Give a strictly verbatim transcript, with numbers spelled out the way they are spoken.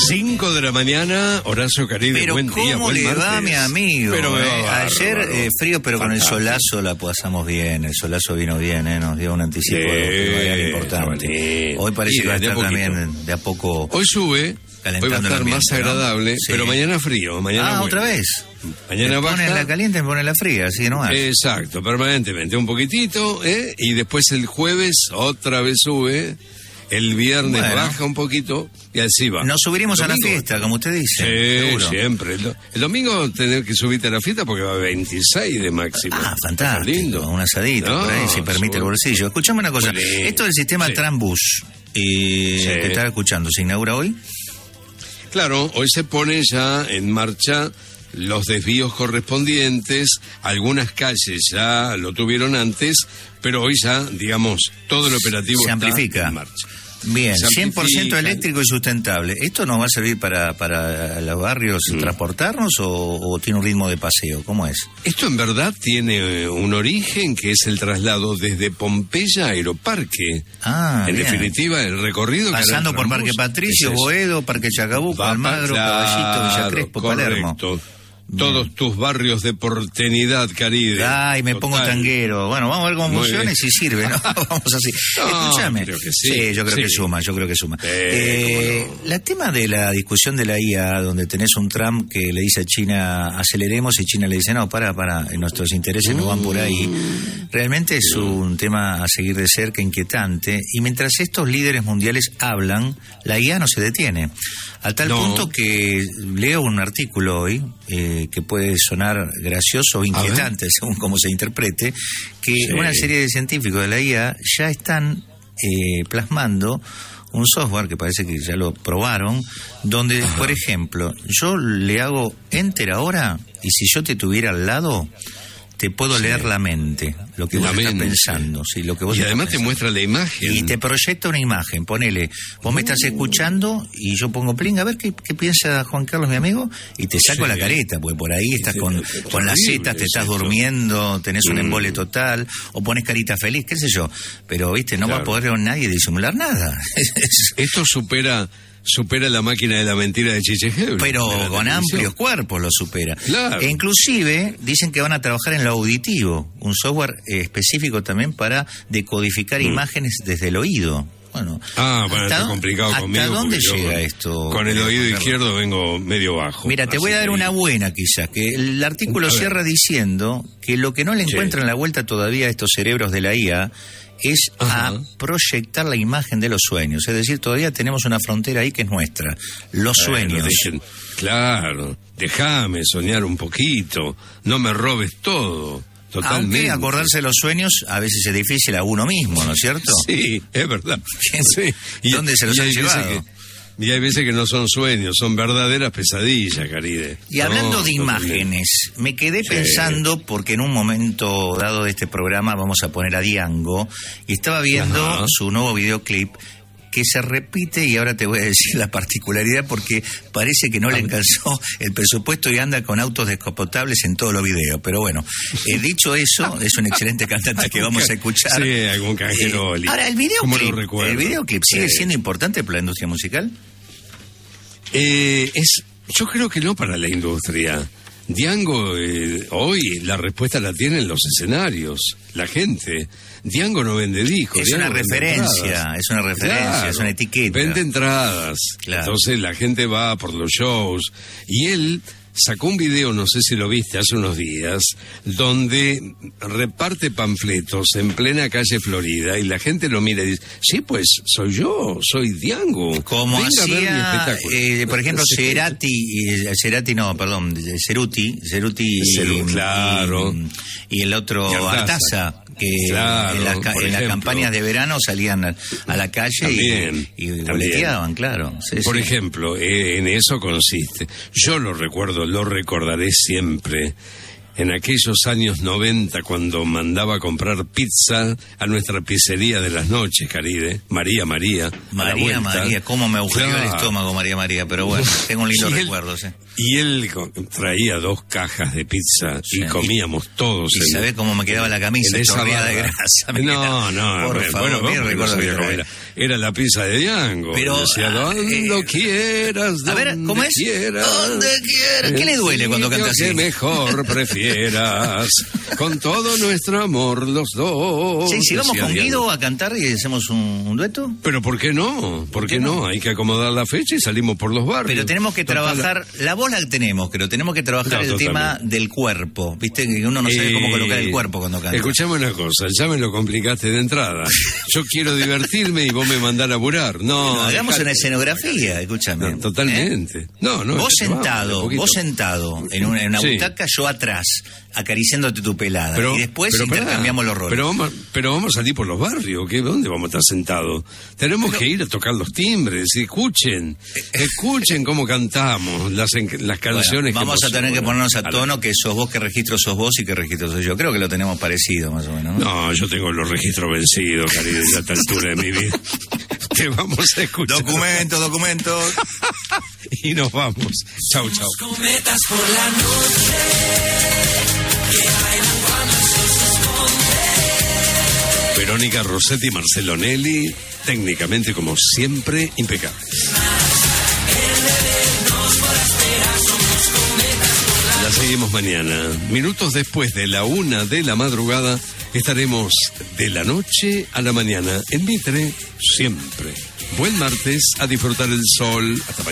cinco de la mañana, Horacio Caride, pero buen día, ¿cómo buen le martes. va, mi amigo? Pero me eh, va ayer bárbaro. eh, frío, pero Fantástico. con el solazo la pasamos bien. El solazo vino bien, ¿eh? Nos dio un anticipo Sí, de primavera importante. bonito. Hoy parece Y que va a de a estar poquito. también de a poco. Hoy sube, Calentando hoy va a el estar ambiente, más ¿no? agradable, Sí. pero mañana frío, mañana Ah, bueno. otra vez. Mañana me ponen baja. la caliente, me ponen la fría, así que no más. Exacto, permanentemente, un poquitito, ¿eh? Y después el jueves otra vez sube, el viernes Bueno. baja un poquito y así va. Nos subiremos a la Domingo. fiesta, como usted dice. Sí, seguro. siempre. El, do- el domingo tener que subirte a la fiesta porque va a veintiséis de máximo. Ah, Está fantástico. lindo. Un asadito, No, por ahí, si permite el seguro. bolsillo. Escuchame una cosa. Muy lindo. Esto del sistema Sí. Trambus, eh, Sí. que estaba escuchando, ¿se inaugura hoy? Claro, hoy se ponen ya en marcha los desvíos correspondientes, algunas calles ya lo tuvieron antes, pero hoy ya, digamos, todo el operativo Se está amplifica. en marcha. Bien, Se cien por ciento amplifica. eléctrico y sustentable. ¿Esto nos va a servir para, para los barrios Mm. transportarnos o, o tiene un ritmo de paseo? ¿Cómo es? Esto en verdad tiene eh, un origen que es el traslado desde Pompeya a Aeroparque. Ah, en bien. definitiva, el recorrido... que hará Pasando el por Trambús Parque Patricio, es eso. Boedo, Parque Chacabuco, Va pa- Almagro, Caballito, Villa claro, Crespo, Palermo. correcto. Todos tus barrios de porteñidad, Caride. Ay, me pongo Total. tanguero. Bueno, vamos a ver cómo Muy funciona bien. y si sirve, ¿no? Vamos así. No, Escúchame. creo que sí. yo creo Sí. que suma, yo creo que suma. Eh, Eh, cómo La tema de la discusión de la I A, donde tenés un Trump que le dice a China, aceleremos, y China le dice, no, para, para, nuestros intereses no van por ahí. Realmente es un tema a seguir de cerca, inquietante. Y mientras estos líderes mundiales hablan, la I A no se detiene. A tal No. punto que leo un artículo hoy, eh, que puede sonar gracioso o inquietante, según cómo se interprete, que Sí. una serie de científicos de la I A ya están eh, plasmando un software que parece que ya lo probaron, donde, Ajá. por ejemplo, yo le hago enter ahora y si yo te tuviera al lado, te puedo Sí. leer la mente, lo que La vos estás mente. pensando, sí, lo que vos Y estás además te pensando. muestra la imagen. Y te proyecta una imagen, ponele, vos me estás escuchando y yo pongo pling, a ver qué, qué piensa Juan Carlos, mi amigo, y te saco Sí. la careta, porque por ahí estás Sí, con, es con las horrible setas, te es estás esto. durmiendo, tenés un Mm. embole total, o pones carita feliz, qué sé yo, pero viste, no va a Claro. poder nadie disimular nada. Esto supera supera la máquina de la mentira de Chiche Hebel. Pero de la con televisión. amplios cuerpos lo supera. Claro. E inclusive dicen que van a trabajar en lo auditivo, un software eh, específico también para decodificar Mm. imágenes desde el oído. Bueno, Ah, bueno, ¿hasta está dó- complicado ¿hasta conmigo. dónde porque yo llega con- esto? Con el eh, oído Juan Carlos? izquierdo vengo medio bajo. Mira, te voy a así dar que- una buena quizás, que el artículo A ver. cierra diciendo que lo que no le Sí. encuentran la vuelta todavía a estos cerebros de la I A es Ajá. a proyectar la imagen de los sueños. Es decir, todavía tenemos una frontera ahí que es nuestra, los Bueno, sueños. dejen- claro, déjame soñar un poquito, no me robes todo, totalmente. Aunque acordarse de los sueños a veces es difícil a uno mismo, ¿no es cierto? Sí, es verdad. ¿Quién- Sí. dónde se los han hay veces llevado? que- y hay veces que no son sueños, son verdaderas pesadillas, Caride. Y hablando No, de totalmente. imágenes, me quedé Sí. pensando, porque en un momento dado de este programa vamos a poner a Diango, y estaba viendo Ajá. su nuevo videoclip, que se repite, y ahora te voy a decir la particularidad, porque parece que no le alcanzó el presupuesto y anda con autos descapotables en todos los videos. Pero bueno, eh, dicho eso, es un excelente cantante que vamos a escuchar. Sí, algún cajero. Eh, ahora, el ¿Cómo lo videoclip, recuerdo? ¿el videoclip sigue Sí. siendo importante para la industria musical? Eh, es, yo creo que no para la industria. Diango, eh, hoy la respuesta la tienen los escenarios, la gente. Diango no vende discos. Es Diango una vende referencia, entradas. es una referencia, Claro, es una etiqueta. Vende entradas. Claro. Entonces la gente va por los shows. Y él sacó un video, no sé si lo viste, hace unos días, donde reparte panfletos en plena calle Florida y la gente lo mira y dice, sí, pues soy yo, soy Diango. Como Venga a ver mi hacía, espectáculo. eh, por ejemplo, Sí. Cerati, eh, Cerati no, perdón, Ceruti, Ceruti y, Ceru- claro. y, y el otro Y Artaza. Artaza, que Claro, en, las, ca- por en las ejemplo. campañas de verano salían a, a la calle También, y, y también. boleteaban, claro. Sí, Por sí. ejemplo, eh, en eso consiste. Yo lo recuerdo, lo recordaré siempre. en aquellos años noventa, cuando mandaba a comprar pizza a nuestra pizzería de las noches, Caride, María María. María María, cómo me agujereó claro. el estómago, María María, pero bueno, tengo un lindo recuerdo, sí. Y él traía dos cajas de pizza sí. y comíamos todos. Y sabés cómo me quedaba la camisa chorreada de grasa. Me no, no, por bueno, favor, bueno, recuerdo no era, era, era la pizza de Diango. Pero decía, donde eh, quieras, donde a ver, ¿cómo es? Quieras, donde quieras. ¿Qué le duele cuando canta así? Que mejor prefieras, con todo nuestro amor los dos. Sí, si vamos con Guido a cantar y hacemos un, un dueto. Pero ¿por qué no? ¿Por qué no? Hay que acomodar la fecha y salimos por los barrios. Pero tenemos que Total. trabajar, la voz la tenemos, pero tenemos que trabajar no, el totalmente. tema del cuerpo. Viste que uno no sabe eh, cómo colocar el cuerpo cuando canta. Escuchame una cosa, ya me lo complicaste de entrada. Yo quiero divertirme y vos me mandás a apurar. No, no hagamos dejate. una escenografía, escúchame. No, totalmente. ¿Eh? No, no. Vos sentado, vamos, vos sentado en una, en una sí. butaca, yo atrás, acariciándote tu pelada. Pero, y después pero, intercambiamos pero, los roles. Pero vamos, pero vamos a salir por los barrios. ¿Qué? ¿Dónde vamos a estar sentados? Tenemos pero, que ir a tocar los timbres. Escuchen, escuchen cómo cantamos las, las canciones. Bueno, vamos que a tener que ponernos a tono, que sos vos, qué registro sos vos y qué registro soy yo. Creo que lo tenemos parecido, más o menos. No, no yo tengo los registros vencidos, Caribe, ya a esta altura de mi vida. Te vamos a escuchar. Documentos, documentos. Y nos vamos. Chau, chau. Cometas por la noche, que bailan cuando el sol se esconde. Verónica Rossetti y Marcelo Nelly, técnicamente como siempre, impecables. La seguimos mañana. Minutos después de la una de la madrugada, estaremos de la noche a la mañana en Mitre, siempre. Buen martes, a disfrutar el sol. Hasta mañana.